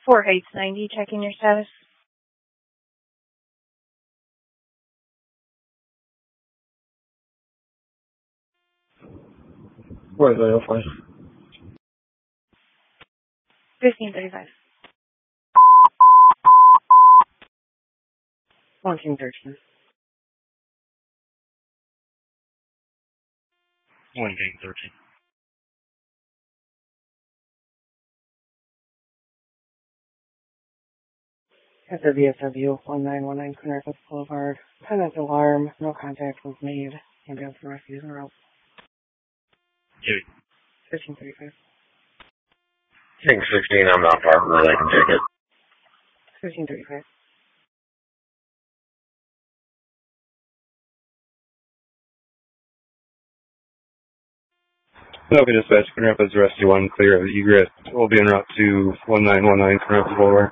Fort Heights 90, checking your status. What is that, 1535. 1413. 1813. After VFW 1919 Queen Elizabeth Boulevard. Pennant alarm. No contact was made. Ambulance and rescues en route. Jimmy. 1535. King 16, I'm not far where they can take it. 1535. Okay, dispatch, Queen Rapids Rescue 1, clear of the egress. We'll be en route to 1919 Queen Rapids Boulevard.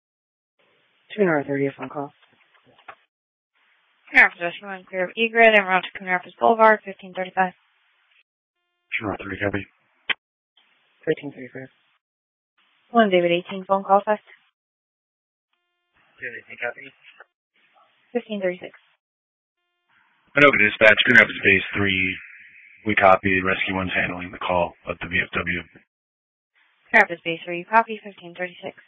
230, phone call. Queen Rapids Rescue 1, clear of egret, en route to Queen Rapids Boulevard, 1535. Sure, 3 copy. 1335. 1 David 18, phone call fast. David 18 copy. 1536. Okay, dispatch, Queen Rapids Base 3. We copy. Rescue 1's handling the call of the VFW. Queen Rapids Base 3, copy, 1536.